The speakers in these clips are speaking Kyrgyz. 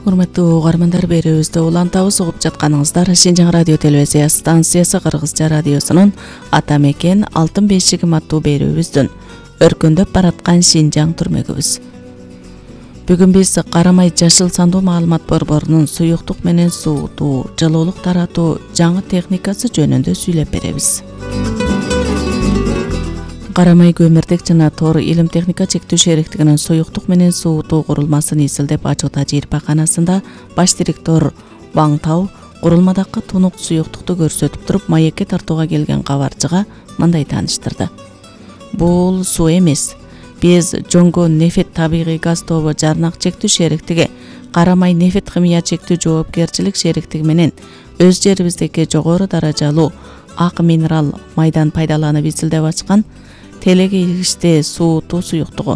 Урматтуу угармандар, берүүбүздө улантабыз угуп жатканыңыздар Шинжаң радио телевизия станциясы Кыргызча радиосунун ата мекен алтын бешигим аттуу берүүбүздүн өркүндөп бараткан Шинжаң түрмөгүбүз. Бүгүн биз Карамай Жашыл сандуу маалымат борборунун суюктук менен суутуу, жылуулук таратуу жаңы техникасы жөнүндө сүйлөп беребиз. Карамай көмүртек жана тор илим техника чектүү шериктигинин суюктук менен суутуу курулмасын изилдеп ачуу тажрыйбаканасында баш директор Ваң Тау курулмадагы тунук суюктукту көрсөтүп туруп маекке тартууга келген кабарчыга мындай тааныштырды. Бул суу эмес. Биз Жоңго нефет табигый газ тобу жарнак чектүү шериктиги Карамай нефет химия чектүү жоопкерчилик шериктиги менен өз жерибиздеги жогору даражалуу ак минерал майдан пайдаланып изилдеп ачкан телегичте суутуу суюктугу.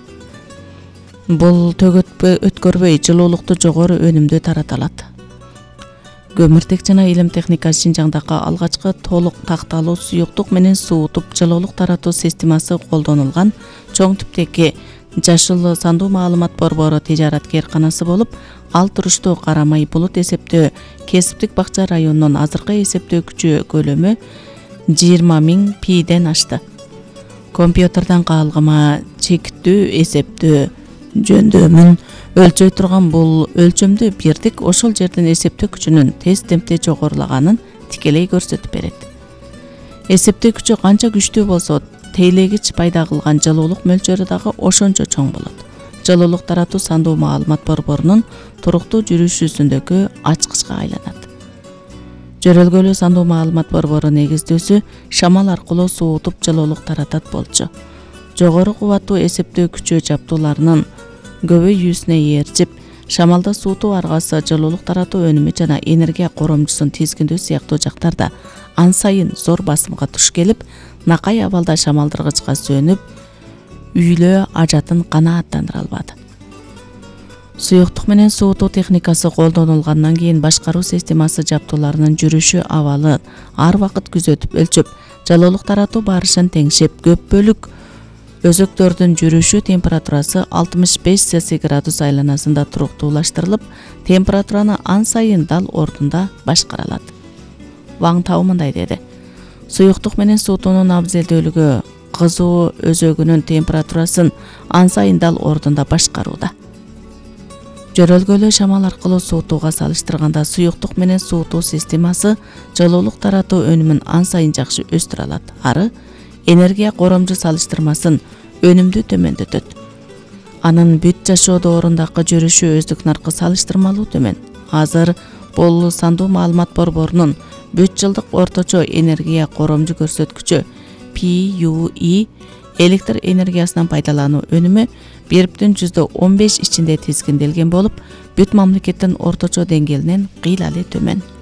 Бул төгөтпө өткөрбөй жылуулукту жогору өнүмдүү тарата алат. Көмүртек жана илим техника Шинжаңдагы алгачкы толук такталуу суюктук менен суутуп жылуулук таратуу системасы колдонулган чоң типтеги Жашыл сандуу маалымат борбору тижараткер канасы болуп, ал туруштуу Карамай булут эсептөө кесиптик бакча районунун азыркы эсептөө күчү көлөмү 20.000 пиден ашты. Компьютерден каалгыма чектүү эсептөө жөндөмүн өлчөй турган бул өлчөмдү бирдик ошол жердин эсептөө күчүнүн тез темпте жогорулаганын тикелей көрсөтүп берет. Эсептөө күчү канча күчтүү болсо, тейлегич пайда кылган жылуулук мөлчөрү дагы ошончо чоң болот. Жылуулук таратуу сандуу маалымат борборунун туруктуу жүрүшүсүндөгү ачкычка айланат. Жөрөлгөлүү сандуу маалымат борбору негиздөөсү шамал аркылуу суутуп жылуулук таратат болчу. Жогору кубаттуу эсептөө күчү жабдууларынын көбөйүүсүнө ээрчип, шамалда суутуу аргасы, жылуулук таратуу өнүмү жана энергия коромчусун тизгиндөө сыяктуу жактарда ан сайын зор басымга туш келип, накай абалда шамалдыргычка сөнүп, үйлөө ажатын канааттандыра албады. Суюктук менен суутуу техникасы колдонулгандан кийин башкаруу системасы жабдууларынын жүрүшү абалы ар вакыт күзөтүп өлчөп, жылуулук таратуу барышын теңшеп, көп бөлүк өзөктөрдүн жүрүшү температурасы 65 Цельсий градус айланасында туруктуулаштырылып, температураны ан сайын дал ордунда башкара алат. Ваң Тау мындай деди. Суюктук менен суутуунун абзелдүүлүгү кызуу өзөгүнүн температурасын ан сайын дал ордунда башкарууда. Жөрөлгөлүү шамал аркылуу суутууга салыштырганда суюктук менен суутуу системасы жылуулук таратуу өнүмүн ан сайын жакшы өстүрө алат. Ары энергия коромжу салыштырмасын өнүмдүү төмөндөтөт. Анын бүт жашоо доорундагы жүрүшү өздүк наркы салыштырмалуу төмөн. Азыр бул сандуу маалымат борборунун бүт жылдык орточо энергия коромжу көрсөткүчү PUE электр энергиясынан пайдалануу өнүмү 1,15 ичинде тизгинделген болуп, бүт мамлекеттин орточо деңгээлинен кыйла эле төмөн.